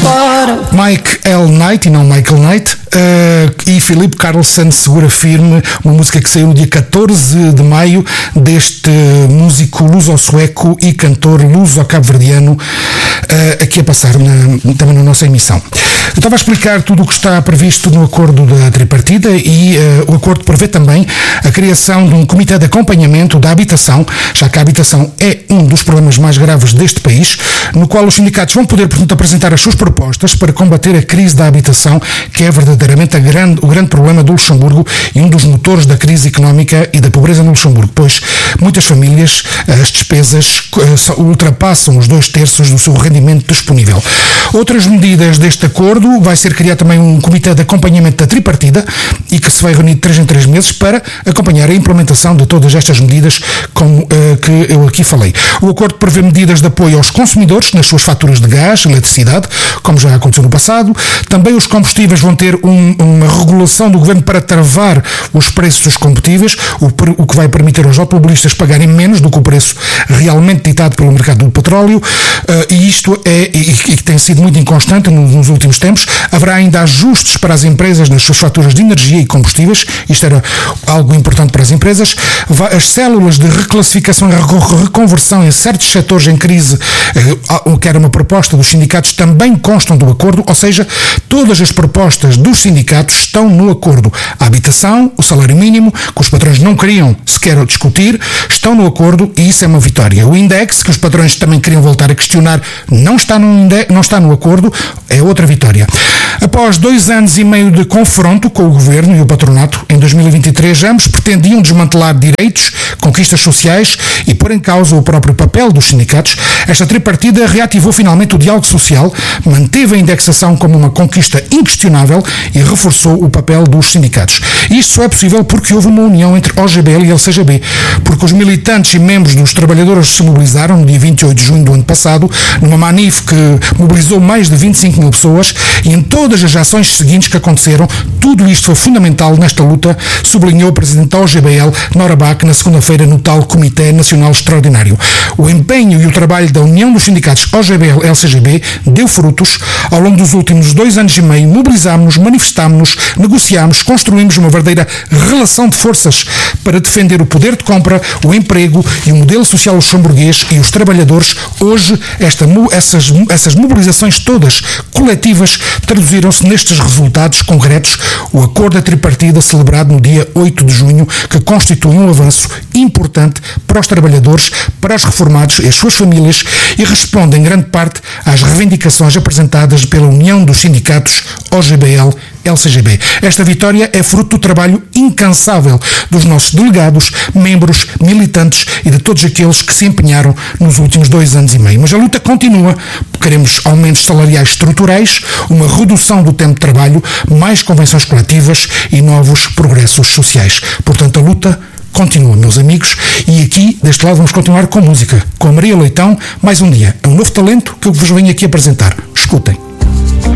Mike L. Knight, e não Michael Knight, e Philip Carlson, Segura Firme, uma música que saiu no dia 14 de maio deste músico luso-sueco e cantor luso-cabo-verdiano, aqui a passar também na nossa emissão. Eu estava a explicar tudo o que está previsto no acordo da tripartida e o acordo prevê também a criação de um comitê de acompanhamento da habitação, já que a habitação é um dos problemas mais graves deste país, no qual os sindicatos vão poder, portanto, apresentar as suas propostas para combater a crise da habitação, que é verdadeiramente o grande problema do Luxemburgo e um dos motores da crise económica e da pobreza no Luxemburgo, pois muitas famílias, as despesas ultrapassam os 2/3 do seu rendimento disponível. Outras medidas deste acordo: vai ser criado também um comitê de acompanhamento da tripartida e que se vai reunir de 3 em 3 meses para acompanhar a implementação de todas estas medidas que eu aqui falei. O acordo prevê medidas de apoio aos consumidores nas suas faturas de gás, eletricidade, como já aconteceu no passado. Também os combustíveis vão ter uma regulação do governo para travar os preços dos combustíveis, o que vai permitir aos automobilistas pagarem menos do que o preço realmente ditado pelo mercado do petróleo, e isto que tem sido muito inconstante nos últimos tempos. Haverá ainda ajustes para as empresas nas suas faturas de energia e combustíveis, isto era algo importante para as empresas. As células de reclassificação e reconversão em certos setores em crise, que era uma proposta dos sindicatos, também constam do acordo, ou seja, todas as propostas dos sindicatos estão no acordo. A habitação, o salário mínimo, que os patrões não queriam sequer discutir, estão no acordo, e isso é uma vitória. O index, que os patrões também queriam voltar a questionar, não está no acordo, é outra vitória. Após 2 anos e meio de confronto com o governo e o patronato, em 2023 ambos pretendiam desmantelar direitos, conquistas sociais e pôr em causa o próprio papel dos sindicatos. Esta tripartida reativou finalmente o diálogo social, manteve a indexação como uma conquista inquestionável e reforçou o papel dos sindicatos. Isto só é possível porque houve uma união entre OGBL e LCGB, porque os militantes e membros dos trabalhadores se mobilizaram no dia 28 de junho do ano passado, numa manif que mobilizou mais de 25 mil pessoas, e em todas as ações seguintes que aconteceram, tudo isto foi fundamental nesta luta, sublinhou o presidente da OGBL, Nora Bach, na segunda-feira no tal Comitê Nacional Extraordinário. O empenho e o trabalho da União dos Sindicatos OGBL-LCGB deu frutos. Ao longo dos últimos 2 anos e meio, mobilizámos-nos, manifestámos-nos, negociámos, construímos uma verdadeira relação de forças para defender o poder de compra, o emprego e o modelo social luxemburguês e os trabalhadores. Hoje, essas mobilizações todas coletivas traduziram-se nestes resultados concretos: o acordo da tripartida celebrado no dia 8 de junho, que constitui um avanço importante para os trabalhadores, para os reformados e as suas famílias, e responde em grande parte às reivindicações apresentadas pela União dos Sindicatos OGBL-LCGB. Esta vitória é fruto do trabalho incansável dos nossos delegados, membros, militantes e de todos aqueles que se empenharam nos últimos 2 anos e meio. Mas a luta continua. Queremos aumentos salariais estruturais, uma redução do tempo de trabalho, mais convenções coletivas e novos progressos sociais. Portanto, a luta continua, meus amigos, e aqui, deste lado, vamos continuar com música, com a Maria Leitão, Mais um Dia. É um novo talento que eu vos venho aqui apresentar. Escutem.